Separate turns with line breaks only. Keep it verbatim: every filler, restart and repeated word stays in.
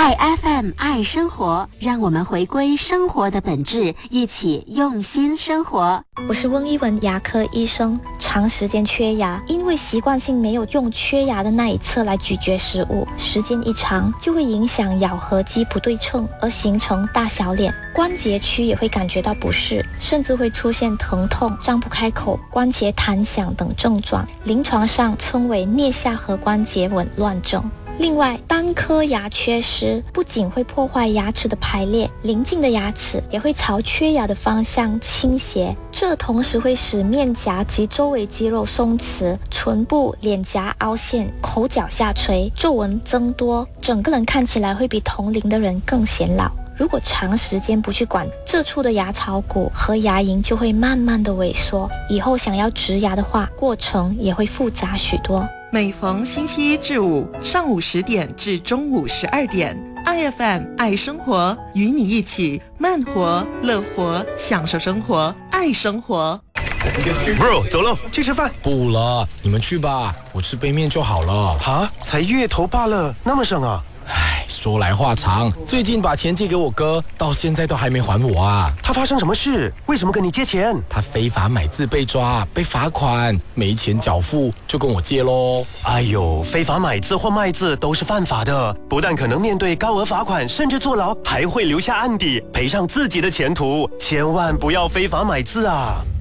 爱 F M 爱生活，让我们回归生活的本质，一起用心生活。
我是温一文，牙科医生。长时间缺牙，因为习惯性没有用缺牙的那一侧来咀嚼食物，时间一长就会影响咬合肌不对称，而形成大小脸。关节区也会感觉到不适，甚至会出现疼痛、张不开口、关节弹响等症状，临床上称为颞下颌关节紊乱症。另外，单颗牙缺失不仅会破坏牙齿的排列，邻近的牙齿也会朝缺牙的方向倾斜，这同时会使面颊及周围肌肉松弛，唇部、脸颊凹陷，口角下垂，皱纹增多，整个人看起来会比同龄的人更显老。如果长时间不去管，这处的牙槽骨和牙龈就会慢慢的萎缩，以后想要植牙的话，过程也会复杂许多。
每逢星期一至五上午十点至中午十二点 ，I F M 爱生活，与你一起慢活、乐活，享受生活，爱生活。
Bro， 走喽，去吃饭。
不了，你们去吧，我吃杯面就好了。
哈，才月头罢了，那么省啊？
唉，说来话长，最近把钱借给我哥，到现在都还没还我啊。
他发生什么事？为什么跟你借钱？
他非法买字被抓，被罚款，没钱缴付，就跟我借咯。
哎呦，非法买字或卖字都是犯法的，不但可能面对高额罚款，甚至坐牢，还会留下案底，赔上自己的前途。千万不要非法买字啊！